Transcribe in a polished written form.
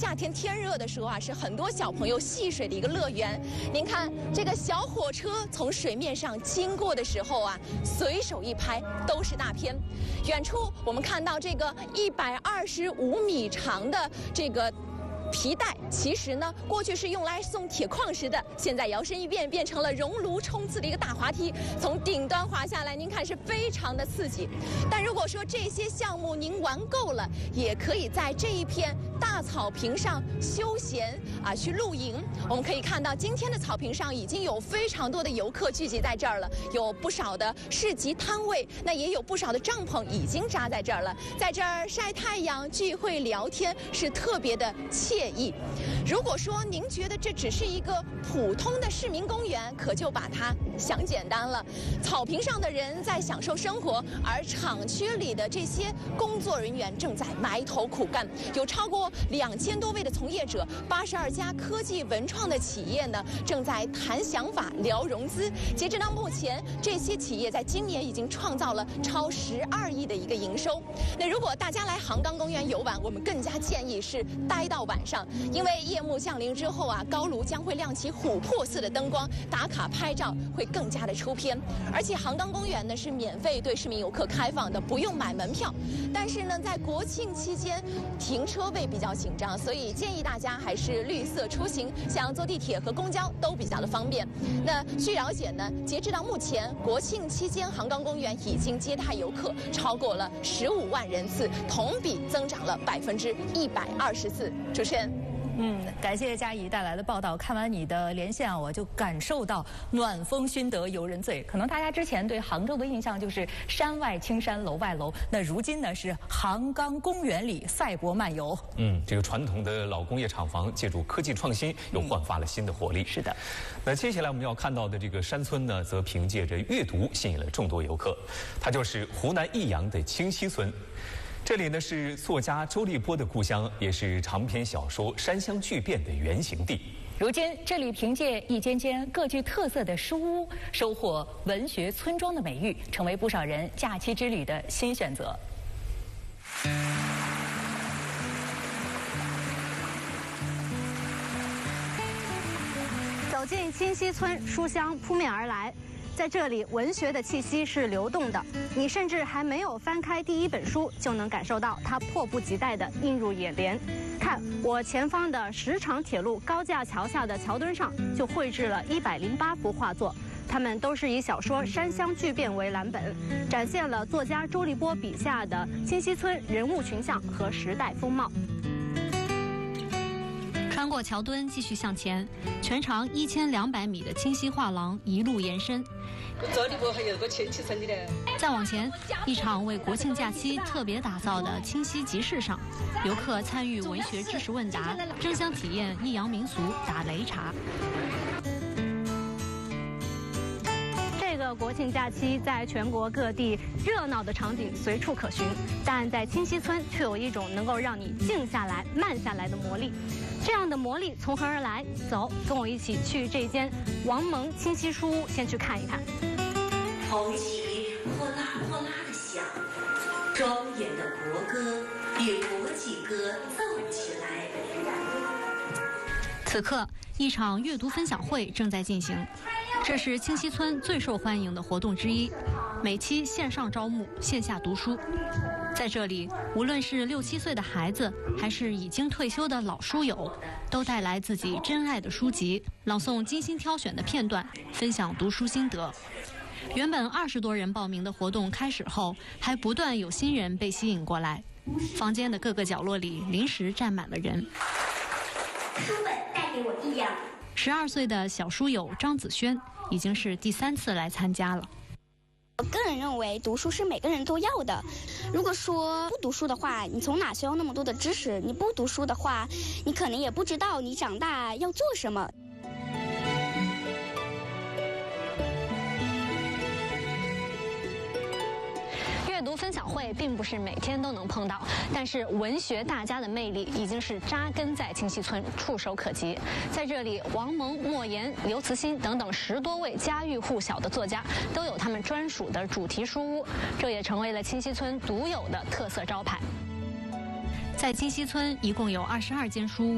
夏天天热的时候啊，是很多小朋友戏水的一个乐园。您看这个小火车从水面上经过的时候啊，随手一拍都是大片。远处我们看到这个125米长的这个皮带，其实呢，过去是用来送铁矿石的，现在摇身一变，变成了熔炉冲刺的一个大滑梯，从顶端滑下来，您看是非常的刺激。但如果说这些项目您玩够了，也可以在这一片大草坪上休闲啊，去露营。我们可以看到，今天的草坪上已经有非常多的游客聚集在这儿了，有不少的市集摊位，那也有不少的帐篷已经扎在这儿了，在这儿晒太阳、聚会、聊天，是特别的惬意。如果说您觉得这只是一个普通的市民公园，可就把它想简单了。草坪上的人在享受生活，而厂区里的这些工作人员正在埋头苦干，有超过2000多位的从业者，82家科技文创的企业呢，正在谈想法、聊融资。截止到目前，这些企业在今年已经创造了超12亿的一个营收。那如果大家来杭冈公园游玩，我们更加建议是待到晚上，因为夜幕降临之后啊，高炉将会亮起琥珀色的灯光，打卡拍照会更加的出片。而且杭冈公园呢是免费对市民游客开放的，不用买门票。但是呢，在国庆期间停车位比较紧张，所以建议大家还是绿色出行，像坐地铁和公交都比较的方便。那据了解呢，截止到目前，国庆期间杭冈公园已经接待游客超过了15万人次，同比增长了124%。主持人。 感谢佳怡带来的报道。看完你的连线啊，我就感受到暖风熏得游人醉。可能大家之前对杭州的印象就是山外青山楼外楼，那如今呢是杭冈公园里赛博漫游。 这个传统的老工业厂房借助科技创新，又焕发了新的活力。 是的。 那接下来我们要看到的这个山村呢，则凭借着阅读吸引了众多游客。它就是湖南益阳的清溪村。这里呢是作家周立波的故乡，也是长篇小说《山乡巨变》的原型地。 如今，这里凭借一间间各具特色的书屋，收获文学村庄的美誉，成为不少人假期之旅的新选择。 走进清溪村，书香扑面而来。在这里，文学的气息是流动的，你甚至还没有翻开第一本书，就能感受到它迫不及待地映入眼帘。看，我前方的石厂铁路高架桥下的桥墩上，就绘制了108幅画作，它们都是以小说《山乡巨变》为蓝本，展现了作家周立波笔下的清溪村人物群像和时代风貌。 穿过桥墩继续向前，全长1200米的清溪画廊一路延伸。 这里不还有个清溪村的嘞？ 再往前，一场为国庆假期特别打造的清溪集市上，游客参与文学知识问答，争相体验益阳民俗打擂茶。 这个国庆假期，在全国各地热闹的场景随处可寻，但在清溪村却有一种能够让你静下来、慢下来的魔力。这样的魔力从何而来？走，跟我一起去这间王蒙清溪书屋，先去看一看。 风起哗啦哗啦的响，庄严的国歌与国际歌奏起来。 此刻，一场阅读分享会正在进行，这是清溪村最受欢迎的活动之一，每期线上招募，线下读书。在这里，无论是6、7岁的孩子，还是已经退休的老书友，都带来自己珍爱的书籍，朗诵精心挑选的片段，分享读书心得。原本20多人报名的活动开始后，还不断有新人被吸引过来，房间的各个角落里临时站满了人。 书本带给我力量。 12岁的小书友张子轩已经是第3次来参加了。 我个人认为，读书是每个人都要的。如果说不读书的话，你从哪学到那么多的知识？你不读书的话，你可能也不知道你长大要做什么。 阅读分享会并不是每天都能碰到，但是文学大家的魅力已经是扎根在清溪村，触手可及。在这里，王蒙、莫言、刘慈欣等等10多位家喻户晓的作家都有他们专属的主题书屋，这也成为了清溪村独有的特色招牌。在清溪村，一共有22间书屋。